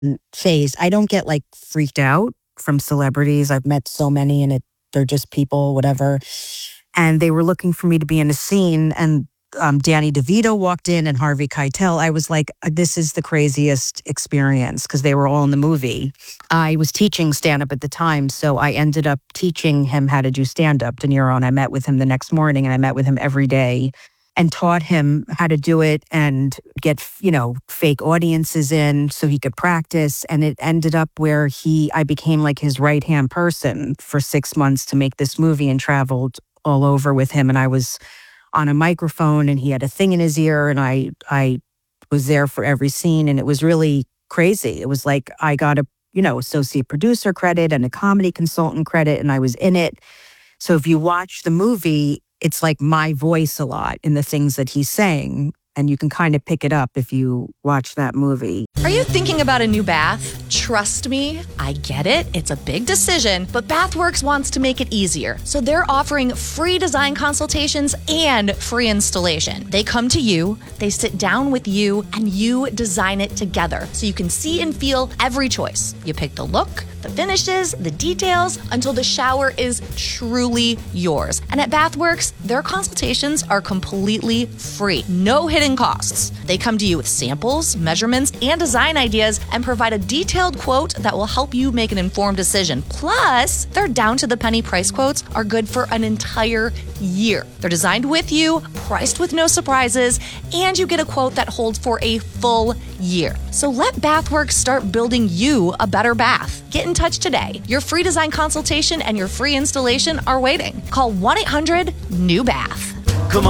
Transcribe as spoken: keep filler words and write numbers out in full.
phase. I don't get like freaked out from celebrities. I've met so many and it they're just people, whatever. And they were looking for me to be in a scene and um, Danny DeVito walked in and Harvey Keitel. I was like, this is the craziest experience because they were all in the movie. I was teaching stand-up at the time, so I ended up teaching him how to do stand-up, De Niro, and I met with him the next morning and I met with him every day and taught him how to do it and get, you know, fake audiences in so he could practice. And it ended up where he, I became like his right-hand person for six months to make this movie and traveled all over with him. And I was on a microphone and he had a thing in his ear and I, I was there for every scene. And it was really crazy. It was like I got a, you know, associate producer credit and a comedy consultant credit and I was in it. So if you watch the movie, it's like my voice a lot in the things that he's saying. And you can kind of pick it up if you watch that movie. Are you thinking about a new bath? Trust me, I get it. It's a big decision, but Bathworks wants to make it easier. So they're offering free design consultations and free installation. They come to you, they sit down with you, and you design it together. So you can see and feel every choice. You pick the look, the finishes, the details, until the shower is truly yours. And at Bathworks, their consultations are completely free. No hidden costs. They come to you with samples, measurements, and design ideas and provide a detailed quote that will help you make an informed decision. Plus, their down-to-the-penny price quotes are good for an entire year. They're designed with you, priced with no surprises, and you get a quote that holds for a full year. So let Bathworks start building you a better bath. Get in touch today. Your free design consultation and your free installation are waiting. Call one eight hundred new bath.